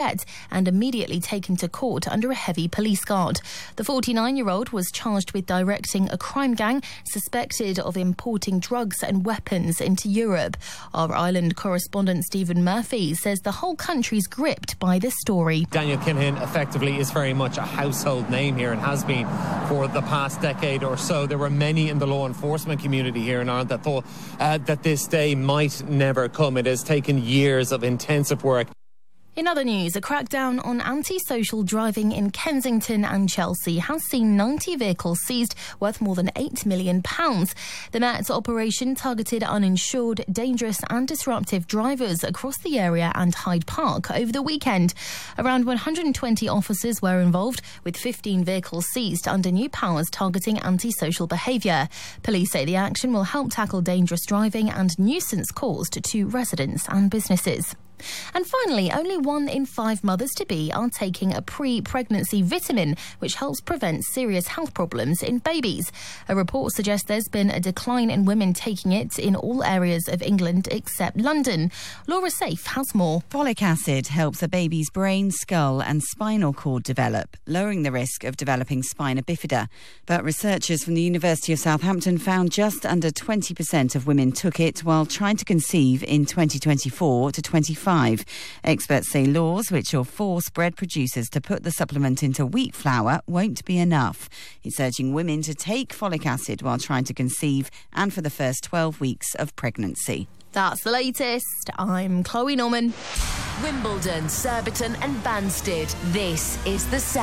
pet and immediately taken to court under a heavy police guard. The 49-year-old was charged with directing a crime gang suspected of importing drugs and weapons into Europe. Our Ireland correspondent Stephen Murphy says the whole country's gripped by this story. Daniel Kinahan effectively is very much a household name here and has been for the past decade or so. There were many in the law enforcement community here in Ireland that thought that this day might never come. It has taken years of intensive work. In other news, a crackdown on antisocial driving in Kensington and Chelsea has seen 90 vehicles seized worth more than £8 million. The Met's operation targeted uninsured, dangerous and disruptive drivers across the area and Hyde Park over the weekend. Around 120 officers were involved, with 15 vehicles seized under new powers targeting antisocial behaviour. Police say the action will help tackle dangerous driving and nuisance caused to residents and businesses. And finally, only 1 in 5 mothers-to-be are taking a pre-pregnancy vitamin, which helps prevent serious health problems in babies. A report suggests there's been a decline in women taking it in all areas of England except London. Laura Safe has more. Folic acid helps a baby's brain, skull and spinal cord develop, lowering the risk of developing spina bifida. But researchers from the University of Southampton found just under 20% of women took it while trying to conceive in 2024 to 25. Experts say laws which will force bread producers to put the supplement into wheat flour won't be enough. It's urging women to take folic acid while trying to conceive and for the first 12 weeks of pregnancy. That's the latest. I'm Chloe Norman. Wimbledon, Surbiton and Banstead. This is The Sound.